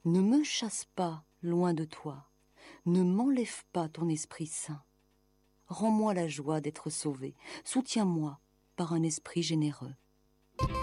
Ne me chasse pas loin de toi, ne m'enlève pas ton Esprit Saint. Rends-moi la joie d'être sauvé, soutiens-moi par un esprit généreux.